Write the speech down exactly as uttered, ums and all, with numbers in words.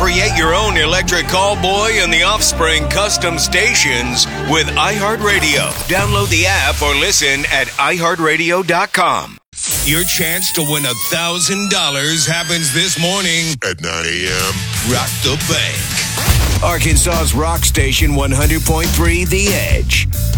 Create your own electric callboy and the Offspring custom stations with iHeartRadio. Download the app or listen at i heart radio dot com. Your chance to win one thousand dollars happens this morning at nine a.m. Rock the Bank. Arkansas's rock station one hundred point three The Edge.